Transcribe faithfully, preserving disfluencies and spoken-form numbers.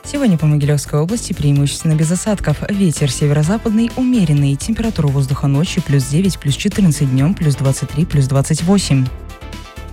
Сегодня по Могилевской области преимущественно без осадков. Ветер северо-западный умеренный. Температура воздуха ночью плюс девять, плюс четырнадцать, днем плюс двадцать три, плюс двадцать восемь.